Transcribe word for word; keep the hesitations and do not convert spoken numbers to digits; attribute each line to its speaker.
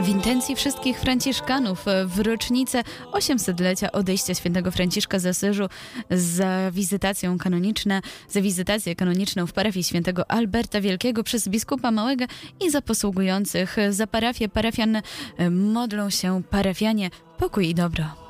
Speaker 1: W intencji wszystkich franciszkanów w rocznicę osiemsetlecia odejścia świętego Franciszka z Asyżu za wizytacją kanoniczną, za wizytację kanoniczną w parafii świętego Alberta Wielkiego przez biskupa Małego i za posługujących za parafię parafian modlą się parafianie. Pokój i dobro.